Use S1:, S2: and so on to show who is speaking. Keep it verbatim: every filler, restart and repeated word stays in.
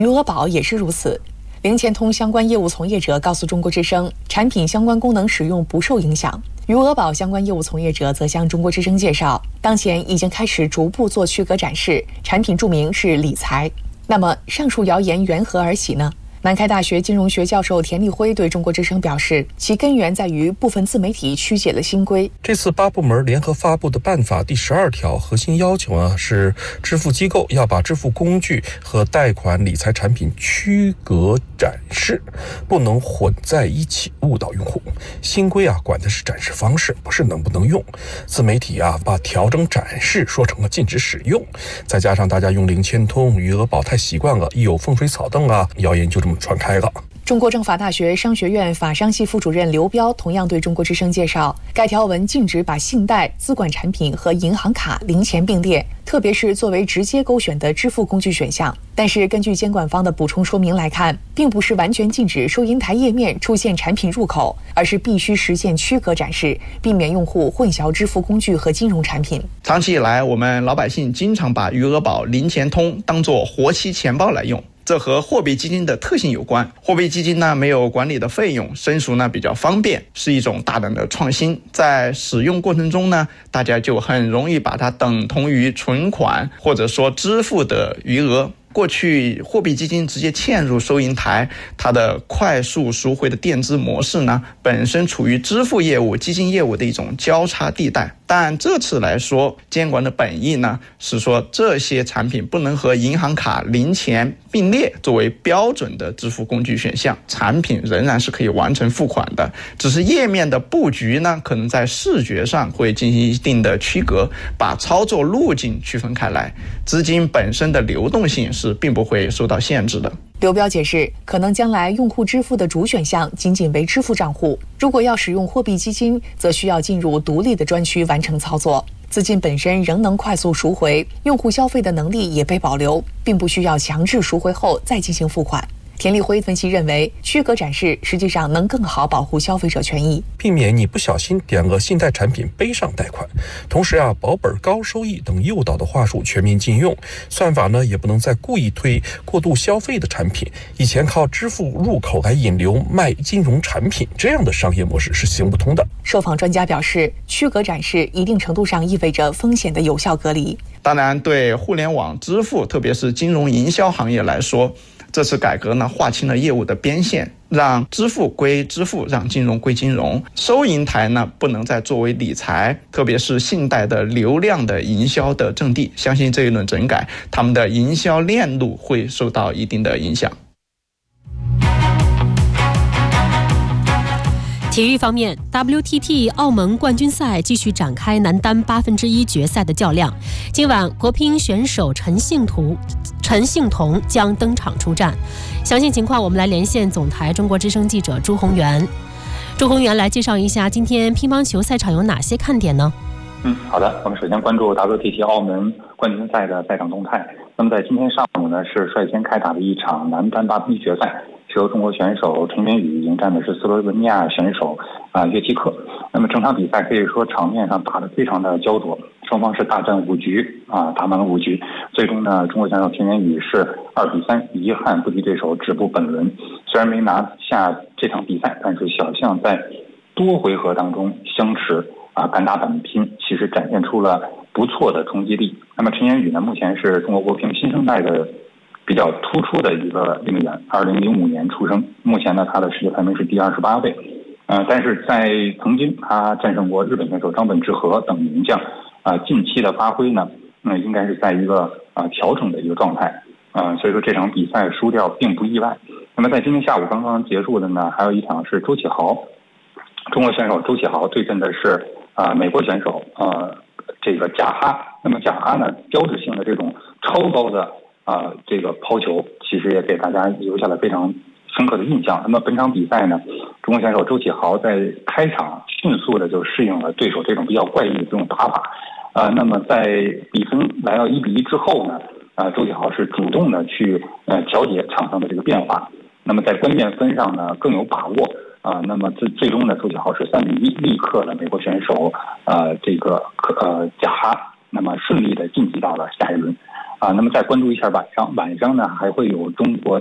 S1: 余额宝也是如此。零钱通相关业务从业者告诉中国之声，产品相关功能使用不受影响。余额宝相关业务从业者则向中国之声介绍，当前已经开始逐步做区隔展示，产品注明是理财。那么上述谣言缘何而起呢？南开大学金融学教授田立辉对中国之声表示，其根源在于部分自媒体曲解了新规。
S2: 这次八部门联合发布的办法第十二条核心要求啊，是支付机构要把支付工具和贷款理财产品区隔展示，不能混在一起误导用户。新规啊，管的是展示方式，不是能不能用。自媒体啊，把调整展示说成了禁止使用，再加上大家用零钱通、余额宝太习惯了，一有风吹草动啊，谣言就这么传开了。
S1: 中国政法大学商学院法商系副主任刘彪同样对中国之声介绍，该条文禁止把信贷、资管产品和银行卡、零钱并列，特别是作为直接勾选的支付工具选项。但是根据监管方的补充说明来看，并不是完全禁止收银台页面出现产品入口，而是必须实现区隔展示，避免用户混淆支付工具和金融产品。
S3: 长期以来，我们老百姓经常把余额宝、零钱通当作活期钱包来用，这和货币基金的特性有关。货币基金呢，没有管理的费用，申赎呢比较方便，是一种大胆的创新。在使用过程中呢，大家就很容易把它等同于存款或者说支付的余额。过去货币基金直接嵌入收银台，它的快速赎回的垫资模式呢，本身处于支付业务、基金业务的一种交叉地带。但这次来说，监管的本意呢，是说这些产品不能和银行卡、零钱并列作为标准的支付工具选项，产品仍然是可以完成付款的，只是页面的布局呢，可能在视觉上会进行一定的区隔，把操作路径区分开来，资金本身的流动性是并不会受到限制的。
S1: 刘彪解释，可能将来用户支付的主选项仅仅为支付账户，如果要使用货币基金，则需要进入独立的专区完成操作，资金本身仍能快速赎回，用户消费的能力也被保留，并不需要强制赎回后再进行付款。田立辉分析认为，区隔展示实际上能更好保护消费者权益，
S2: 避免你不小心点了信贷产品背上贷款。同时啊，保本高收益等诱导的话术全面禁用，算法呢也不能再故意推过度消费的产品。以前靠支付入口来引流卖金融产品，这样的商业模式是行不通的。
S1: 受访专家表示，区隔展示一定程度上意味着风险的有效隔离。
S3: 当然，对互联网支付，特别是金融营销行业来说，这次改革呢，划清了业务的边线，让支付归支付，让金融归金融。收银台呢，不能再作为理财，特别是信贷的流量的营销的阵地。相信这一轮整改，他们的营销链路会受到一定的影响。
S4: 体育方面 ，W T T 澳门冠军赛继续展开男单八分之一决赛的较量。今晚，国乒选手陈幸图、陈幸同将登场出战。详细情况，我们来连线总台中国之声记者朱宏元。朱宏元来介绍一下今天乒乓球赛场有哪些看点呢？
S5: 嗯，好的，我们首先关注 W T T 澳门冠军赛的赛场动态。那么在今天上午呢，是率先开打的一场男单八分之一决赛。是由中国选手陈元宇迎战的是斯洛文尼亚选手啊约基克。那么整场比赛可以说场面上打得非常的焦灼，双方是大战五局啊，打满了五局。最终呢，中国选手陈元宇是二比三遗憾不敌对手，止步本轮。虽然没拿下这场比赛，但是小象在多回合当中相持啊，敢打敢拼，其实展现出了不错的冲击力。那么陈元宇呢，目前是中国国乒新生代的比较突出的一个运动员，二零零五年出生，目前呢他的世界排名是第二十八位，呃，但是在曾经他战胜过日本选手张本智和等名将，啊、呃，近期的发挥呢，那、呃、应该是在一个啊、呃、调整的一个状态，啊、呃，所以说这场比赛输掉并不意外。那么在今天下午刚刚结束的呢，还有一场是周启豪，中国选手周启豪对阵的是啊、呃、美国选手呃这个贾哈。那么贾哈呢，标志性的这种超高的啊、呃，这个抛球其实也给大家留下了非常深刻的印象。那么本场比赛呢，中国选手周启豪在开场迅速的就适应了对手这种比较怪异的这种打法，啊、呃，那么在比分来到一比一之后呢，啊、呃，周启豪是主动的去呃调节场上的这个变化，那么在关键分上呢更有把握啊、呃，那么最最终呢，周启豪是三比一力克了美国选手呃这个呃贾哈，那么顺利的晋级到了下一轮。 啊。那么再关注一下晚上，晚上呢还会有中国